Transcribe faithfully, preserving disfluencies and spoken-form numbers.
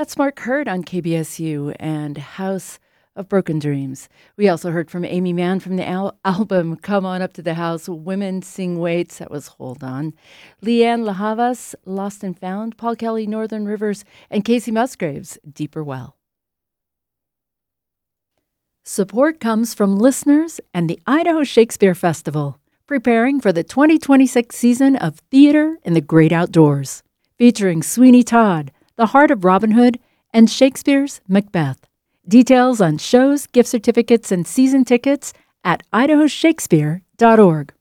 That's Mark Hurd on K B S U and House of Broken Dreams. We also heard from Amy Mann from the al- album Come On Up to the House, Women Sing Waits, that was Hold On. Leanne LaHavas, Lost and Found, Paul Kelly, Northern Rivers, and Casey Musgraves, Deeper Well. Support comes from listeners and the Idaho Shakespeare Festival, preparing for the twenty twenty-six season of Theater in the Great Outdoors, featuring Sweeney Todd, The Heart of Robin Hood, and Shakespeare's Macbeth. Details on shows, gift certificates, and season tickets at idaho shakespeare dot org.